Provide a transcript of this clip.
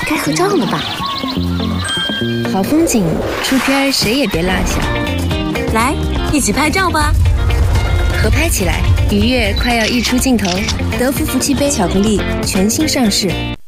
该合照了吧？ 好风景，出片谁也别落下。 来，一起拍照吧！ 合拍起来，愉悦快要溢出镜头。德芙福气杯巧克力全新上市。